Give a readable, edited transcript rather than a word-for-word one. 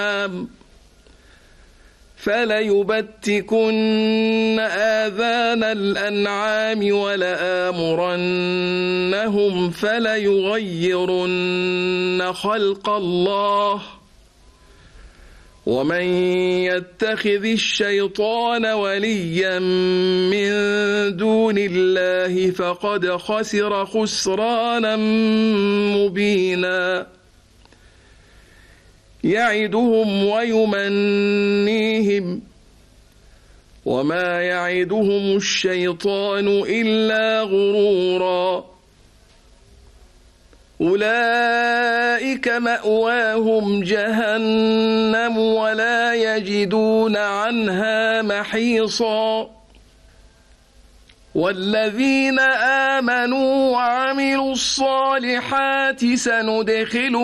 فليبتكن آذان الأنعام ولآمرنهم فليغيرن خلق الله ومن يتخذ الشيطان وليا من دون الله فقد خسر خسرانا مبينا يعدهم ويمنيهم وما يعدهم الشيطان إلا غرورا أولئك مأواهم جهنم ولا يجدون عنها محيصا والذين آمنوا وعملوا الصالحات سندخلهم